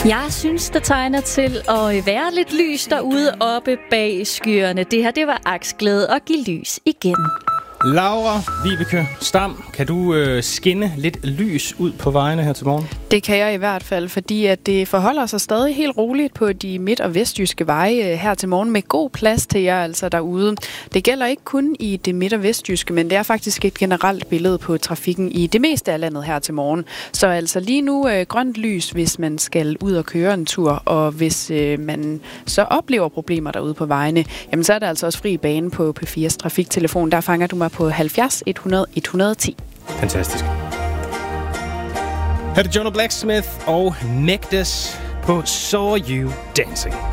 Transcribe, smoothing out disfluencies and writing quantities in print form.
Jeg synes, det tegner til at være lidt lys derude oppe bag skyerne. Det her, det var Aksglæde og Giv lys igen. Laura Vibeke Stam, kan du skinne lidt lys ud på vejene her til morgen? Det kan jeg i hvert fald, fordi at det forholder sig stadig helt roligt på de midt- og vestjyske veje her til morgen med god plads til jer altså derude. Det gælder ikke kun i det midt- og vestjyske, men det er faktisk et generelt billede på trafikken i det meste af landet her til morgen. Så altså lige nu grønt lys, hvis man skal ud og køre en tur, og hvis man så oplever problemer derude på vejene, jamen så er der altså også fri bane på P4's trafiktelefon. Der fanger du mig på 70 100 110. Fantastisk. Her er det Jonah Blacksmith og Nektas på Saw You Dancing.